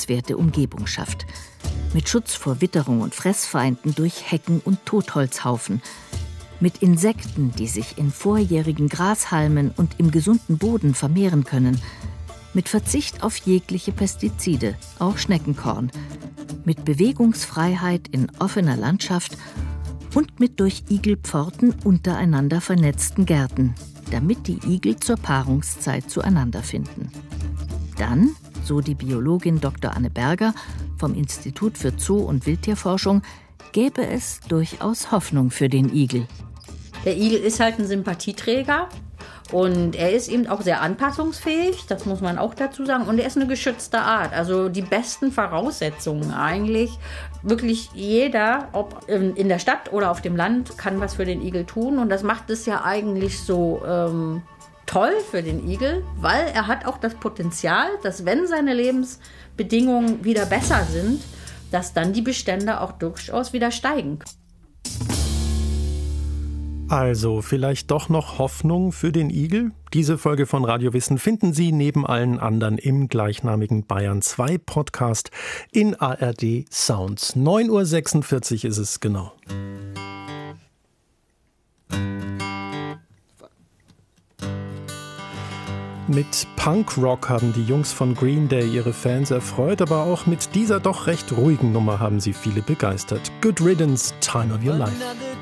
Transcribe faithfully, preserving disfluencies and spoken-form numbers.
schützenswerte Umgebung schafft. Mit Schutz vor Witterung und Fressfeinden durch Hecken und Totholzhaufen. Mit Insekten, die sich in vorjährigen Grashalmen und im gesunden Boden vermehren können. Mit Verzicht auf jegliche Pestizide, auch Schneckenkorn. Mit Bewegungsfreiheit in offener Landschaft und mit durch Igelpforten untereinander vernetzten Gärten, damit die Igel zur Paarungszeit zueinander finden. Dann, so die Biologin Doktor Anne Berger vom Institut für Zoo- und Wildtierforschung, gäbe es durchaus Hoffnung für den Igel. Der Igel ist halt ein Sympathieträger und er ist eben auch sehr anpassungsfähig, das muss man auch dazu sagen. Und er ist eine geschützte Art, also die besten Voraussetzungen eigentlich. Wirklich jeder, ob in der Stadt oder auf dem Land, kann was für den Igel tun. Und das macht es ja eigentlich so ähm, toll für den Igel, weil er hat auch das Potenzial, dass wenn seine Lebensbedingungen wieder besser sind, dass dann die Bestände auch durchaus wieder steigen. Also vielleicht doch noch Hoffnung für den Igel? Diese Folge von Radio Wissen finden Sie neben allen anderen im gleichnamigen Bayern zwei Podcast in A R D Sounds. neun Uhr sechsundvierzig ist es genau. Mit Punkrock haben die Jungs von Green Day ihre Fans erfreut, aber auch mit dieser doch recht ruhigen Nummer haben sie viele begeistert. Good Riddance, Time of Your Life.